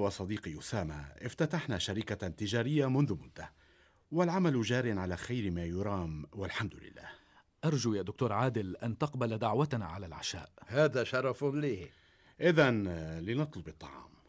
وصديقي أسامة افتتحنا شركة تجارية منذ مدة، والعمل جار على خير ما يرام والحمد لله. أرجو يا دكتور عادل أن تقبل دعوتنا على العشاء. هذا شرف لي. إذن لنطلب الطعام.